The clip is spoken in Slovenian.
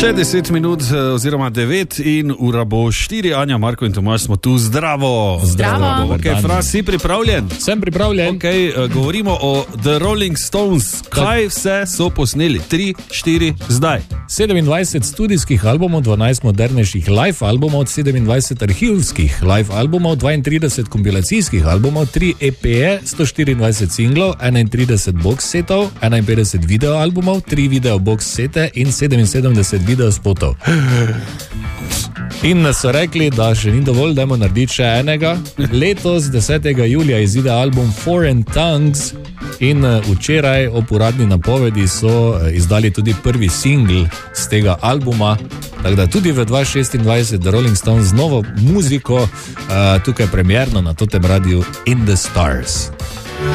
Še 10 minut oziroma 9 in ura bo 4. Anja, Marko in Tomaž smo tu. Zdravo. Zdravo. Ok, Fras, si pripravljen? Sem pripravljen. Ok, govorimo o The Rolling Stones. Kaj vse so posneli? 3, 4, zdaj. 27 studijskih albumov, 12 modernejših live albumov, 27 arhivskih live albumov, 32 kompilacijskih albumov, 3 EP-je, 124 singlov, 31 box setov, 51 video albumov, 3 video box sete in 77 video spotov. In so rekli, da še ni dovolj, dajmo narediti še enega. Letos 10. julija izide album Foreign Tongues in včeraj ob uradni napovedi so izdali tudi prvi singl z tega albuma. Tako da tudi v 2026 The Rolling Stones z novo muziko tukaj premierno na totem radiju In The Stars.